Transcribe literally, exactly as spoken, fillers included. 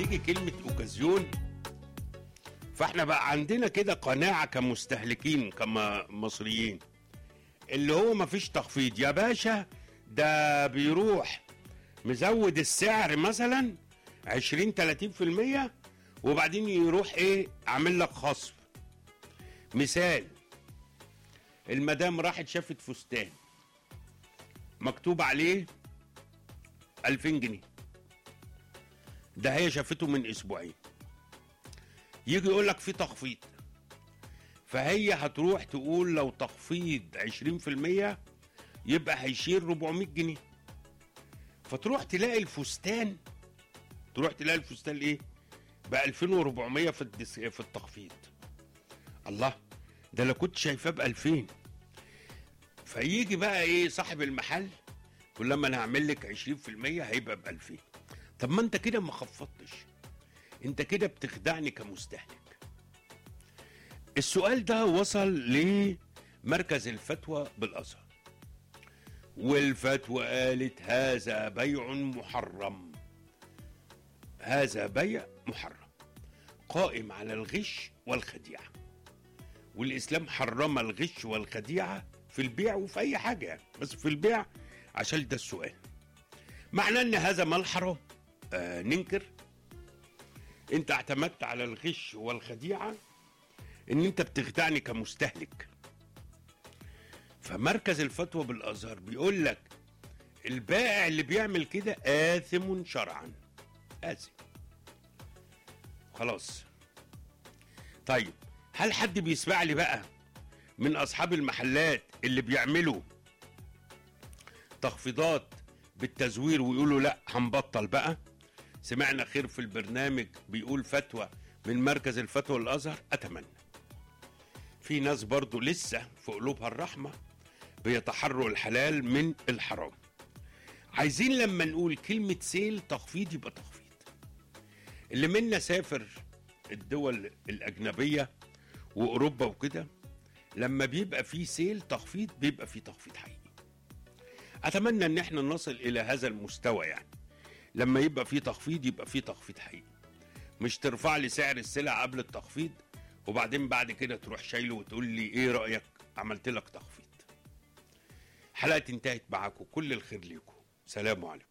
تيجي كلمة اوكازيون، فاحنا بقى عندنا كده قناعة كمستهلكين كمصريين اللي هو مفيش تخفيض يا باشا، ده بيروح مزود السعر مثلا عشرين تلاتين في المية وبعدين يروح ايه عامل لك خصم. مثال، المدام راحت شافت فستان مكتوب عليه ألفين جنيه، ده هي شافته من اسبوعين، يجي يقول لك في تخفيض، فهي هتروح تقول لو تخفيض عشرين في المية يبقى هيشيل أربعمية جنيه، فتروح تلاقي الفستان تروح تلاقي الفستان ايه ب ألفين وأربعمية في الدس... في التخفيض. الله، ده لو كنت شايفاه ب ألفين. فيجي بقى ايه صاحب المحل يقول لما انا هعمل لك عشرين في المية هيبقى ب ألفين. طب ما انت كده ما خفضتش، انت كده بتخدعني كمستهلك. السؤال ده وصل لمركز الفتوى بالازهر، والفتوى قالت هذا بيع محرم، هذا بيع محرم قائم على الغش والخديعة، والإسلام حرم الغش والخديعة في البيع وفي أي حاجة يعني، بس في البيع عشان ده السؤال. معناه أن هذا مال حرام؟ آه ننكر؟ أنت اعتمدت على الغش والخديعة أن أنت بتخدعني كمستهلك. فمركز الفتوى بالأزهر بيقول لك البائع اللي بيعمل كده آثم شرعا، آثم خلاص. طيب هل حد بيسمع لي بقى من أصحاب المحلات اللي بيعملوا تخفيضات بالتزوير ويقولوا لا هنبطل بقى؟ سمعنا خير في البرنامج بيقول فتوى من مركز الفتوى الأزهر، أتمنى. في ناس برضو لسه في قلوبها الرحمة بيتحروا الحلال من الحرام. عايزين لما نقول كلمة سيل تخفيض يبقى تخفيض. اللي منا سافر الدول الأجنبية وأوروبا وكده، لما بيبقى فيه سيل تخفيض بيبقى فيه تخفيض حقيقي. أتمنى أن احنا نصل إلى هذا المستوى، يعني لما يبقى فيه تخفيض يبقى فيه تخفيض حقيقي، مش ترفع لي سعر السلع قبل التخفيض وبعدين بعد كده تروح شايله وتقول لي إيه رأيك عملت لك تخفيض. حلقة انتهت معاكم، كل الخير ليكم، سلام عليكم.